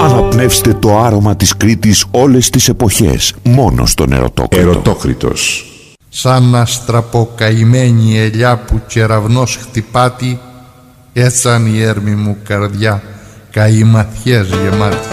Αναπνεύστε το άρωμα της Κρήτης όλες τις εποχές, μόνο στον Ερωτόκριτο. Ερωτόκριτος. Σαν αστραποκαημένη ελιά που κεραυνός χτυπάτη, έτσαν η έρμη μου καρδιά, καημαθιές γεμάτη.